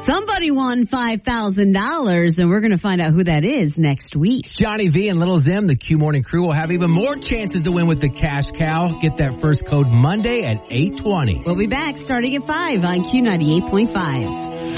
Somebody won $5,000, and we're going to find out who that is next week. It's Johnny V and Little Zim. The Q Morning Crew will have even more chances to win with the Cash Cow. Get that first code Monday at 8:20. We'll be back starting at 5 on Q98.5.